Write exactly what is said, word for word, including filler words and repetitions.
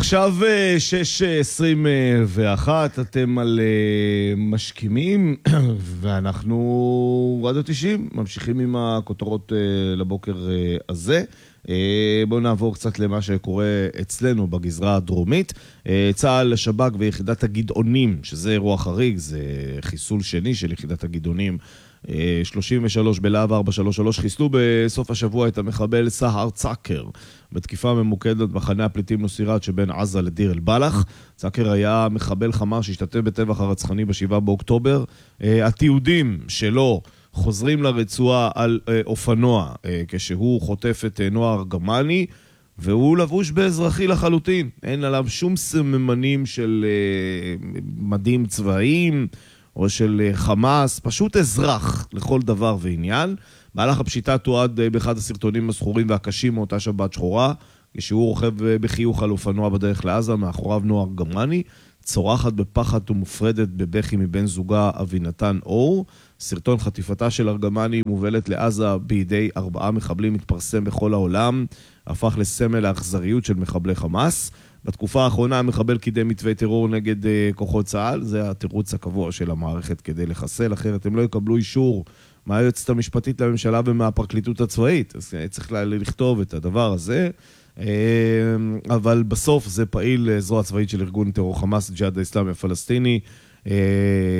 עכשיו שש עשרים ואחת, אתם על משכימים, ואנחנו רדיו תשעים, ממשיכים עם הכותרות לבוקר הזה. בואו נעבור קצת למה שקורה אצלנו בגזרה הדרומית. צה"ל, שב"כ ויחידת הגדעונים, שזה אירוע חריג, זה חיסול שני של יחידת הגדעונים, שלושים ושלוש בלהב ארבע שלוש שלוש, חיסלו בסוף השבוע את המחבל סהר צקר בתקיפה ממוקדת מחנה הפליטים נוסירת שבין עזה לדיר אל בלח. צקר היה מחבל חמאס שהשתתף בטבח הרצחני בשבעה באוקטובר. התיעודים שלו חוזרים לרצועה על אופנוע כשהוא חוטף את נועה ארגמני, והוא לבוש באזרחי לחלוטין, אין עליו שום סממנים של מדים צבאיים או של חמאס, פשוט אזרח לכל דבר ועניין. מהלך הפשיטה תועד באחד הסרטונים הסחורים והקשים מאותה שבת שחורה, כשהוא רוכב בחיוך על אופנוע בדרך לעזה, מאחוריו נועה ארגמני, צורחת בפחד ומופרדת בבכי מבן זוגה אבינתן אור. סרטון חטיפתה של ארגמני מובלת לעזה בידי ארבעה מחבלים מתפרסם בכל העולם, הפך לסמל האכזריות של מחבלי חמאס. בתקופה האחרונה המחבל קידם מתווה טרור נגד uh, כוחות צה"ל, זה התירוץ הקבוע של המערכת כדי לחסל, אחרת הם לא יקבלו אישור מהיועצת המשפטית לממשלה ומהפרקליטות הצבאית, אז צריך לכתוב את הדבר הזה. אבל בסוף זה פעיל זרוע צבאית של ארגון טרור חמאס, ג'יהאד האסלאמי הפלסטיני,